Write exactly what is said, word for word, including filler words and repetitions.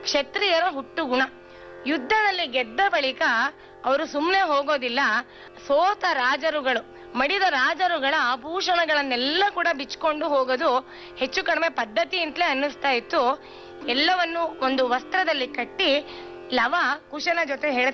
ಕ್ಷತ್ರಿಯರ ಹುಟ್ಟು ಗುಣ. ಯುದ್ಧದಲ್ಲಿ ಗೆದ್ದ ಬಳಿಕ ಅವರು ಸುಮ್ಮನೆ ಹೋಗೋದಿಲ್ಲ. ಸೋತ ರಾಜರುಗಳು, ಮಡಿದ ರಾಜರುಗಳ ಆಭೂಷಣಗಳನ್ನೆಲ್ಲ ಕೂಡ ಬಿಚ್ಕೊಂಡು ಹೋಗೋದು ಹೆಚ್ಚು ಕಡಿಮೆ ಪದ್ಧತಿ ಅಂತಲೇ ಅನ್ನಿಸ್ತಾ ಇತ್ತು. ಎಲ್ಲವನ್ನು ಒಂದು ವಸ್ತ್ರದಲ್ಲಿ ಕಟ್ಟಿ ಲವ ಕುಶನ ಜೊತೆ ಹೇಳ್ತಾ